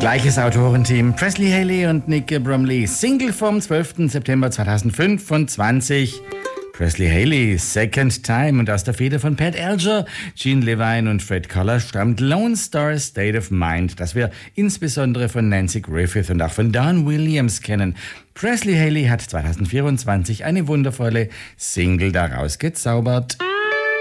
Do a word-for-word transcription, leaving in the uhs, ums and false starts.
Gleiches Autorenteam, Presley Haley und Nick Bromley. Single vom zwölften September zweitausendfünfundzwanzig. Presley Haley, Second Time, und aus der Feder von Pat Alger, Gene Levine und Fred Collar stammt Lone Star State of Mind, das wir insbesondere von Nancy Griffith und auch von Don Williams kennen. Presley Haley hat zweitausendvierundzwanzig eine wundervolle Single daraus gezaubert.